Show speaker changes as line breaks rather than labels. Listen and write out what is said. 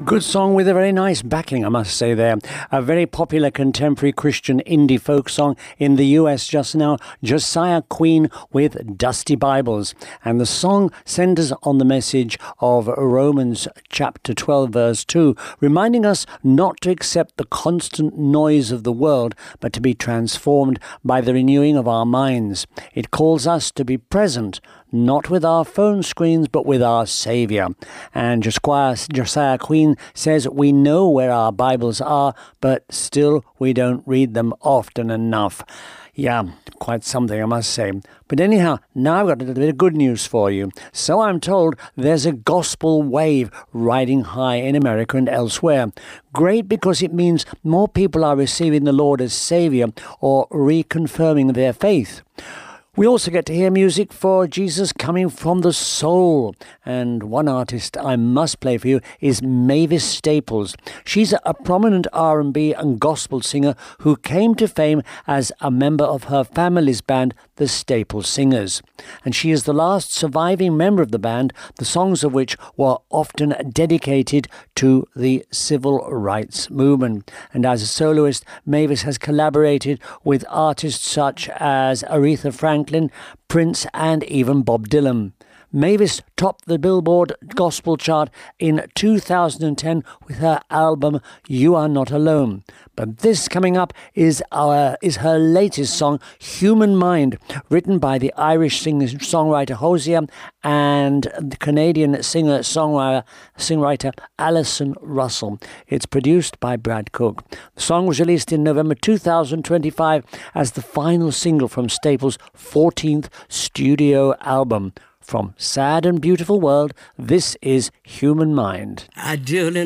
Good song with a very nice backing, I must say there. A very popular contemporary Christian indie folk song in the US just now, Josiah Queen with Dusty Bibles. And the song centers on the message of Romans chapter 12 verse 2, reminding us not to accept the constant noise of the world, but to be transformed by the renewing of our minds. It calls us to be present, not with our phone screens, but with our Saviour. And Josiah Queen says we know where our Bibles are, but still we don't read them often enough. Yeah, quite something, I must say. But anyhow, now I've got a little bit of good news for you. So I'm told there's a gospel wave riding high in America and elsewhere. Great, because it means more people are receiving the Lord as Saviour or reconfirming their faith. We also get to hear music for Jesus coming from the soul. And one artist I must play for you is Mavis Staples. She's a prominent R&B and gospel singer who came to fame as a member of her family's band, the Staples Singers. And she is the last surviving member of the band, the songs of which were often dedicated to the civil rights movement. And as a soloist, Mavis has collaborated with artists such as Aretha Franklin, Prince, and even Bob Dylan. Mavis topped the Billboard Gospel chart in 2010 with her album You Are Not Alone. But this coming up is her latest song, Human Mind, written by the Irish singer-songwriter Hosea and the Canadian singer-songwriter Alison Russell. It's produced by Brad Cook. The song was released in November 2025 as the final single from Staples' 14th studio album. From Sad and Beautiful World, this is Human Mind.
I do